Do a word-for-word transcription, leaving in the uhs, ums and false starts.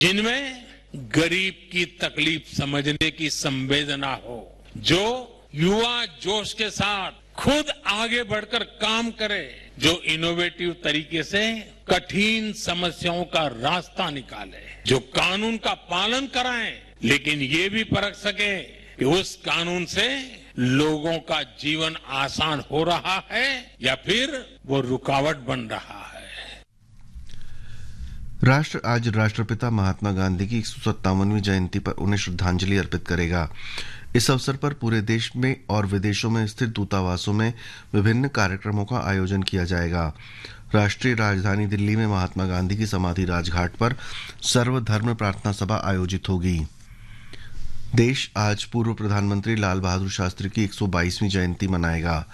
जिनमें गरीब की तकलीफ समझने की संवेदना हो, जो युवा जोश के साथ खुद आगे बढ़कर काम करे, जो इनोवेटिव तरीके से कठिन समस्याओं का रास्ता निकाले, जो कानून का पालन कराएं, लेकिन ये भी परख सके कि उस कानून से लोगों का जीवन आसान हो रहा है या फिर वो रुकावट बन रहा है। राष्ट्र आज राष्ट्रपिता महात्मा गांधी की एक सौ सत्तावनवीं जयंती पर उन्हें श्रद्धांजलि अर्पित करेगा। इस अवसर पर पूरे देश में और विदेशों में स्थित दूतावासों में विभिन्न कार्यक्रमों का आयोजन किया जाएगा। राष्ट्रीय राजधानी दिल्ली में महात्मा गांधी की समाधि राजघाट पर सर्वधर्म प्रार्थना सभा आयोजित होगी। देश आज पूर्व प्रधानमंत्री लाल बहादुर शास्त्री की एक सौ बाईसवीं जयंती मनाएगा।